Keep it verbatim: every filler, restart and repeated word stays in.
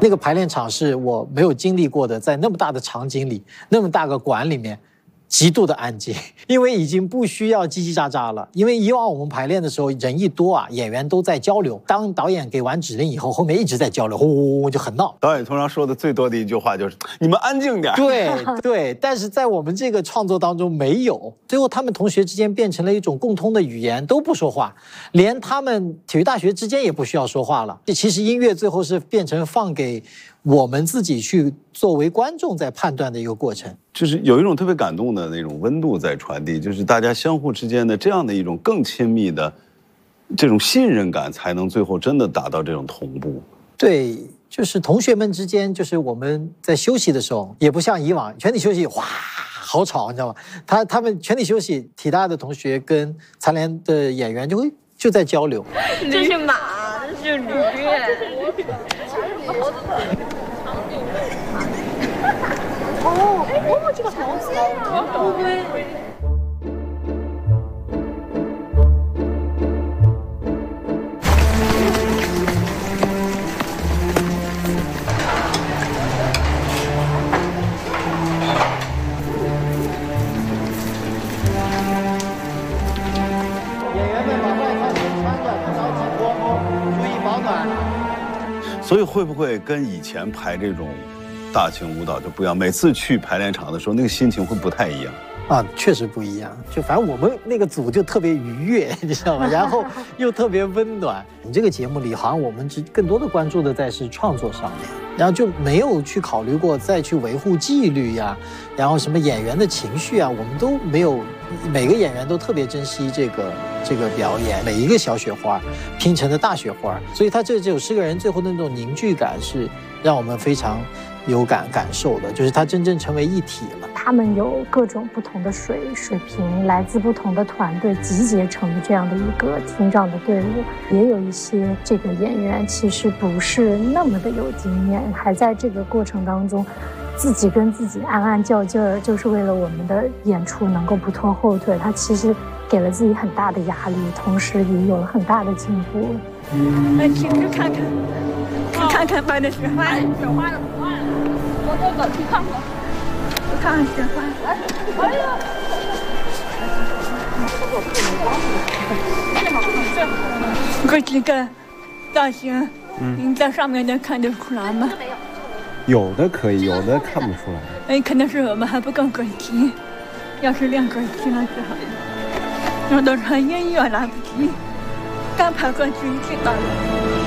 那个排练场是我没有经历过的，在那么大的场景里，那么大个馆里面。极度的安静，因为已经不需要叽叽喳喳了。因为以往我们排练的时候，人一多啊，演员都在交流。当导演给完指令以后，后面一直在交流，呼呼就很闹。 导演通常说的最多的一句话就是“你们安静点”。 对对，但是在我们这个创作当中没有。最后，他们同学之间变成了一种共通的语言，都不说话，连他们体育大学之间也不需要说话了。其实音乐最后是变成放给我们自己去作为观众在判断的一个过程。 就是有一种特别感动的那种温度在传递，就是大家相互之间的这样的一种更亲密的这种信任感，才能最后真的达到这种同步。 对，就是同学们之间，就是我们在休息的时候，也不像以往全体休息，哗，好吵，你知道吗？他他们全体休息，体大的同学跟残联的演员就会就在交流。 这是马，这是驴。哦，哎，哦，这个好像啊，乌龟。 演员们把外套先穿着，不着急脱哦，注意保暖。 所以会不会跟以前排这种大型舞蹈就不一样？每次去排练场的时候，那个心情会不太一样啊，确实不一样。就反正我们那个组就特别愉悦，你知道吗？然后又特别温暖。你这个节目里，好像我们只更多的关注的在是创作上面，然后就没有去考虑过再去维护纪律呀，然后什么演员的情绪啊，我们都没有。每个演员都特别珍惜这个这个表演，每一个小雪花拼成的大雪花，所以他这这首诗个人最后的那种凝聚感是让我们非常有感感受的，就是他真正成为一体了。 他们有各种不同的水水平，来自不同的团队集结成的这样的一个听障的队伍，也有一些这个演员其实不是那么的有经验，还在这个过程当中自己跟自己暗暗较劲儿，就是为了我们的演出能够不拖后腿。他其实给了自己很大的压力，同时也有了很大的进步。 嗯，来，请去看看，看看看白的雪花，雪花的图案，我这个去看看，去看看雪花。哎呀！这几个造型，您在上面能看得出来吗？ 有的可以，有的看不出来。 哎，可能是我们还不够给力，要是练给力了就好了。有的人音乐来不及，刚爬过去就到了。